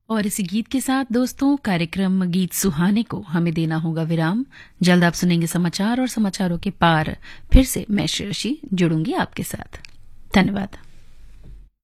और इसी गीत के साथ दोस्तों कार्यक्रम गीत सुहाने को हमें देना होगा विराम। जल्द आप सुनेंगे समाचार और समाचारों के पार फिर से मैं शशि जुड़ूंगी आपके साथ। धन्यवाद।